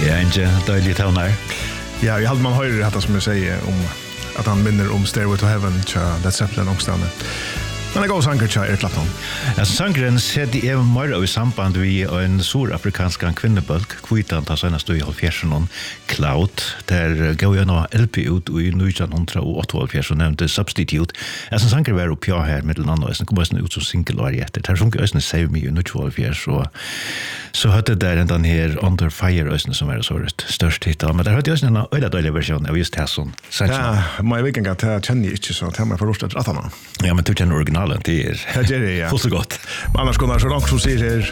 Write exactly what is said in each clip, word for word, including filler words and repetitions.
Ja, inte dåligt tonar. Ja, jag hade man höra detta som jag säger om att han minner om Stairway to Heaven tja Led Zeppelin omstående. Men det går sanger tja Eric Clapton. Ja, sangren sett i även mer i samband med en surafrikansk kvinnebölk, kvitan tar senast i halvfjersen Cloud, där går jag nå L P ut i nittonhundraåttioåtta nämnde Substitute. Jag som sanger var upp jag här med den andra, sen kommer jag ut som singelvarje efter. Där sjunker jag Save Me i nittonhundraåttioåtta så så hade där den här Under Fire ösnen som är så rätt störst hit. Men där hade jag en öde dålig version av just Hasson. Ja, man vet inte att jag känner inte så att jag får rostat att han. Ja, men du känner originalen det är. Det är det ja. Fullt så gott. Men annars går det så långt som säger här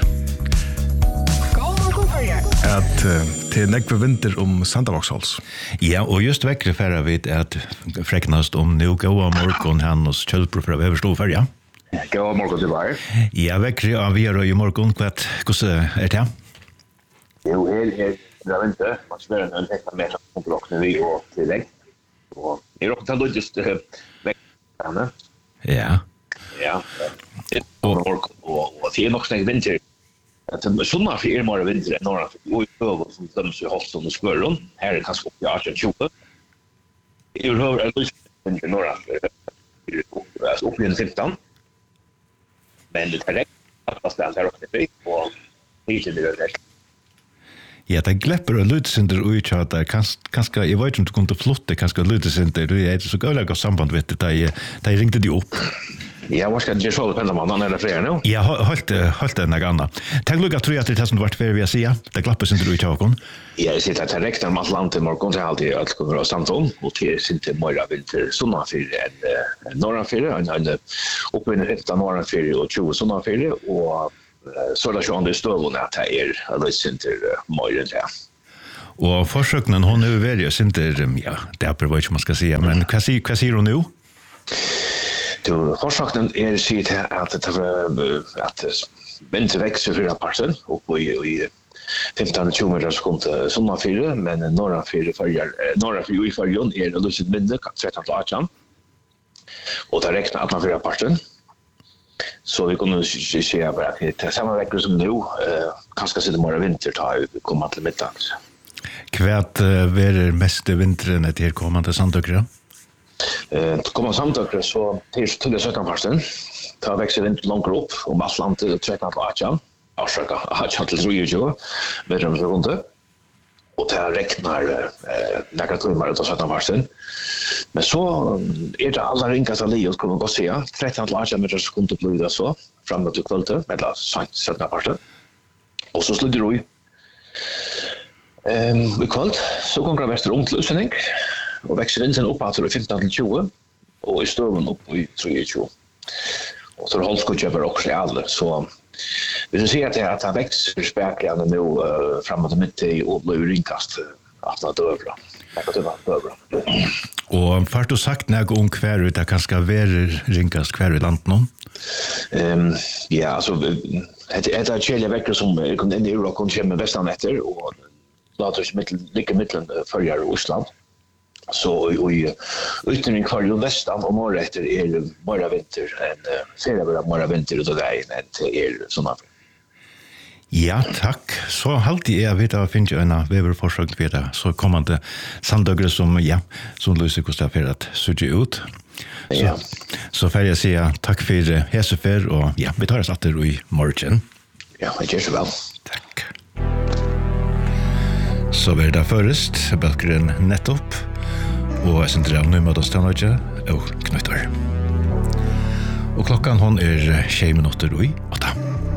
att till näck för vinter om Santa Vauxhalls. Ja, och just väckre färra vid att fräcknast om nu goa morgon han och kjölpro för att överstå för ja. Goa morgon till var. Ja, väckre av vi är i morgon kvart. Hur är det? Jo, är är det inte. Man ska en effekt med som klockan vi och till dig. Och är också då just väckre. Ja. Ja. Och och det är nog snägt vinter. Att sommar för er mer vinter än norra och över som de så hårt som skörron. Här är kanske ja tjugo. I hör att det är norra. Alltså upp i femton. Men det är rätt att ställa där uppe det och lite mer det. Ja, det glepper och lydsynder ut att det kanske, jag vet inte om du kommer till flotte, kanske lydsynder, det är så gulliga samband vet det, där jag ringde dig upp. Ja, vad ska jag så på den mannen eller fler nu? Ja, halt halt den gamla. Tänk lugga tror jag att det har som varit för vi säga. Det glappar synder ut jag kon. Ja, jag sitter att räkna med Atlant i morgon till alltid att kommer att samtal och till inte morgon vinter såna för en norra för en en uppe i femton norra för och tjugo såna för och så där så under stövon att det är alltså inte morgon där. Och försöknen hon är väl inte ja, det är vad man ska säga, men vad säger vad säger hon nu? Du försöknen är sitt att det att vinter växer för parten och i femton till tjugo meter sekund såna fyra men norra fyra för norra fyra i förjon är det lite mindre tretton till arton. Och det räknar att man för parten. Så vi kommer ju se bara att det samma veckor som nu eh kanske sitter morgon vinter tar vi kommer till middag. Kvärt är mest vintern att det kommer till Sandökra. Eh kommer Sandökra så till till sjutton parten. Ta växer vinter långt upp om Atlant till tretton till arton. Avsöka har jag till tjugo med dem runt och det räknar eh några timmar då sjutton parten. Men så är det alla ringas alli och kommer gå se tretton till arton meter sekund på det så framåt till kvällen med la sjutton parten. Och så slutar det. Ehm vi kvällt så går det väster om till Lösning och växer in sen upp att det femton till tjugo och i stövon upp i tjugo. Och så hålls skulle köpa också alla så vi ser att det att han växer späckande nu uh, framåt mitt i och blir rinkast att det över. Jag tror att det över. Och först du sagt när gång kvar ut att kanske vara rinkast kvar i landet någon. Ehm ja, alltså det är det chilla veckor som kunde in i Europa kunde komma västan efter och låter oss mitt lika mitten förjar Ryssland. Så i ytterning kvar ju västan och morgon efter är det bara vinter än ser det bara vinter och då är det är såna. Ja, tack. Så halt jag vet att finns ju en weberforsök vet jag så kommande Sandögre som ja, som Lucy Gustav för att söka ut. Så ja. Så får jag säga tack för häsefer och ja, vi tar oss åter i morgon. Ja, det är så väl. Tack. Så var det först Belgren nettopp. Og jeg synes det er noe med oss til Norge og Knøytor. Og klokkan hon er tjei minutter og åtta.